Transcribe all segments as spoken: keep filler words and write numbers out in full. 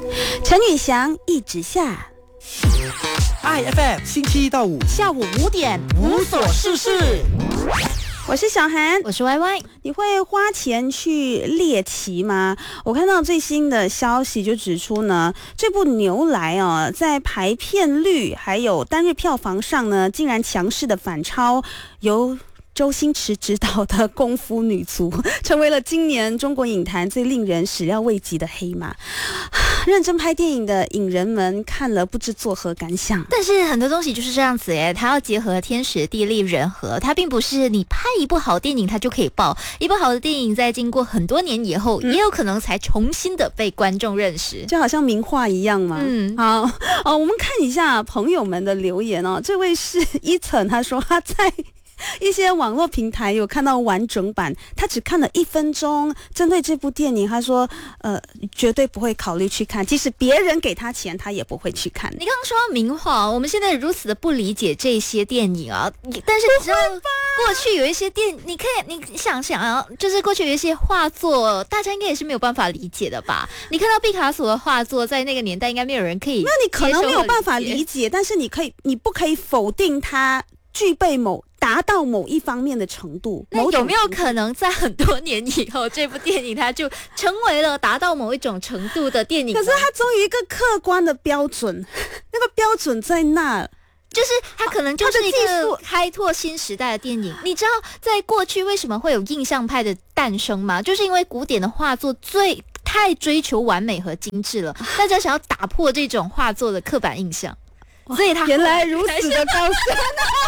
陈宇翔一直下。 I F M 星期一到五下午五点无所事事。 我是小涵， 我是 Y Y。 你会花钱去猎奇吗？我看到最新的消息就指出呢，这部牛来哦，在排片率还有单日票房上呢，竟然强势的反超由周星驰执导的《功夫女足》，成为了今年中国影坛最令人始料未及的黑马。认真拍电影的影人们看了不知作何感想。 但是很多东西就是这样子耶，它要结合天时地利人和，它并不是你拍一部好电影它就可以爆。一部好的电影在经过很多年以后、嗯、也有可能才重新的被观众认识， 就好像名画一样嘛。嗯，好哦，我们看一下朋友们的留言哦。这位是伊岑，他说他在一些网络平台有看到完整版，他只看了一分钟。针对这部电影，他说呃绝对不会考虑去看，即使别人给他钱他也不会去看。 你刚刚说到名画，我们现在如此的不理解这些电影啊，但是你知道过去有一些电你可以你想想啊，就是过去有一些画作大家应该也是没有办法理解的吧。你看到毕卡索的画作在那个年代应该没有人可以， 那你可能没有办法理解，但是你可以你不可以否定它具备某达到某一方面的程度。 那有没有可能在很多年以后，这部电影它就成为了达到某一种程度的电影？ 可是它总有一个客观的标准，那个标准在那， 就是它可能就是一个开拓新时代的电影。你知道在过去为什么会有印象派的诞生吗？就是因为古典的画作最太追求完美和精致了，大家想要打破这种画作的刻板印象，所以他原来如此的高深。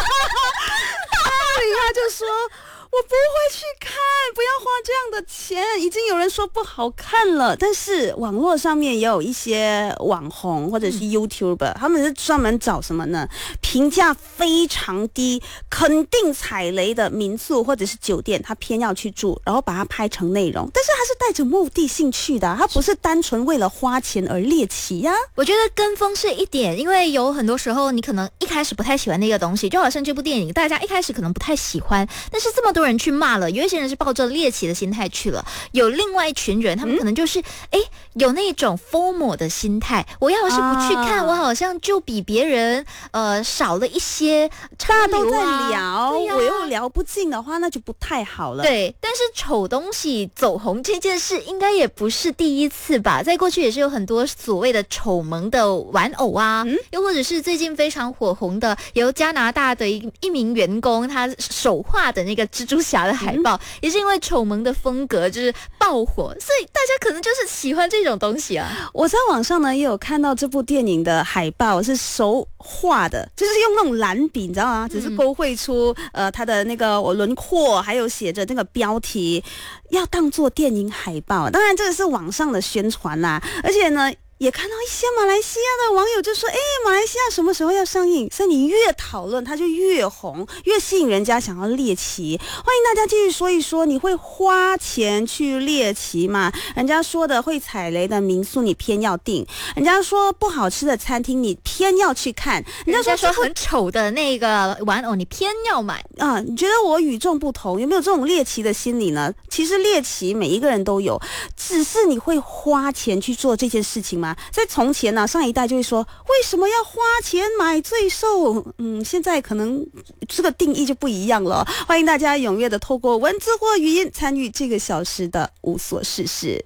他就说我不会去看，不要花这样的钱，已经有人说不好看了。但是网络上面也有一些网红或者是 YouTuber、嗯、他们是专门找什么呢？评价非常低，肯定踩雷的民宿或者是酒店，他偏要去住，然后把它拍成内容。但是他是带着目的性去的，他不是单纯为了花钱而猎奇呀、啊。 我觉得跟风是一点，因为有很多时候你可能一开始不太喜欢那个东西，就好像这部电影大家一开始可能不太喜欢，但是这么多人去骂了，有一些人是抱着猎奇的心态去了，有另外一群人他们可能就是哎、嗯、有那种 FOMO 的心态，我要是不去看、啊、我好像就比别人呃少了一些潮流啊， 大家都在聊、啊、我又聊不进的话那就不太好了。 对，但是丑东西走红这件事应该也不是第一次吧，在过去也是有很多所谓的丑萌的玩偶啊、嗯、又或者是最近非常火红的由加拿大的一一名员工他手画的那个蜘蛛侠的海报、嗯、也是因为丑萌的风格就是爆火，所以大家可能就是喜欢这种东西啊。 我在网上呢也有看到这部电影的海报是手画的，就是用那种蓝笔你知道吗，只是勾绘出、嗯、呃它的那个轮廓，还有写着那个标题，要当做电影海报。当然这个是网上的宣传啦，而且呢也看到一些马来西亚的网友就说，哎，马来西亚什么时候要上映？所以你越讨论它就越红，越吸引人家想要猎奇。欢迎大家继续说一说，你会花钱去猎奇吗？人家说的会踩雷的民宿你偏要订，人家说不好吃的餐厅你偏要去看， 人家说, 人家说很丑的那个玩偶你偏要买啊！你觉得我与众不同，有没有这种猎奇的心理呢？其实猎奇每一个人都有，只是你会花钱去做这件事情吗？在从前呢、啊，上一代就会说为什么要花钱买罪受？嗯，现在可能这个定义就不一样了。欢迎大家踊跃的透过文字或语音参与这个小时的无所事事。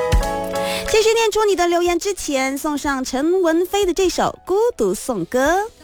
继续念出你的留言之前，送上陈文飞的这首《孤独颂歌》。